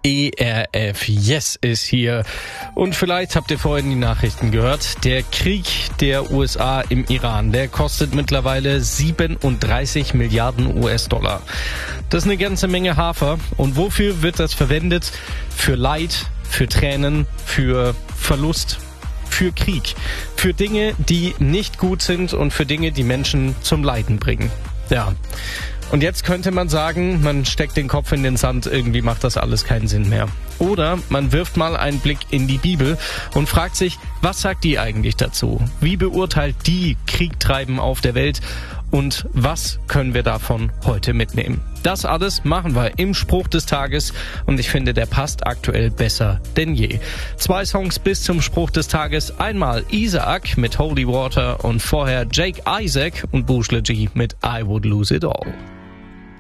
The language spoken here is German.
ERF Yes ist hier. Und vielleicht habt ihr vorhin die Nachrichten gehört. Der Krieg der USA im Iran, der kostet mittlerweile 37 Milliarden US-Dollar. Das ist eine ganze Menge Hafer. Und wofür wird das verwendet? Für Leid, für Tränen, für Verlust, für Krieg. Für Dinge, die nicht gut sind und für Dinge, die Menschen zum Leiden bringen. Ja. Und jetzt könnte man sagen, man steckt den Kopf in den Sand, irgendwie macht das alles keinen Sinn mehr. Oder man wirft mal einen Blick in die Bibel und fragt sich, was sagt die eigentlich dazu? Wie beurteilt die Kriegtreiben auf der Welt? Und was können wir davon heute mitnehmen? Das alles machen wir im Spruch des Tages und ich finde, der passt aktuell besser denn je. 2 Songs bis zum Spruch des Tages. Einmal Isaac mit Holy Water und vorher Jake Isaac und Bushla G mit I Would Lose It All.